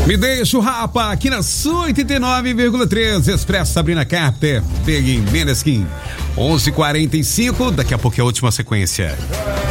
Me deixa o Rapa aqui na sua 89,3 Expresso Sabrina Carter, Big Meneskin. 11:45, daqui a pouco é a última sequência.